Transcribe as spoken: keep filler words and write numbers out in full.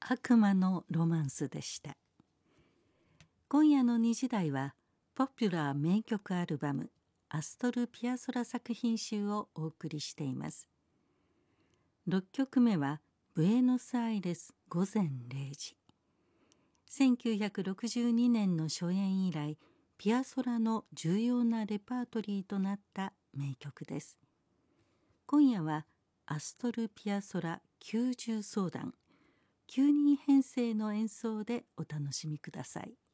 悪魔のロマンスでした。今夜のにじ台はポピュラー名曲アルバムアストル・ピアソラ作品集をお送りしています。ろっきょくめはブエノスアイレス午前れいじ。せんきゅうひゃくろくじゅうにねんの初演以来ピアソラの重要なレパートリーとなった名曲です。今夜はアストル・ピアソラきゅうじゅう奏団きゅうにん編成の演奏でお楽しみください。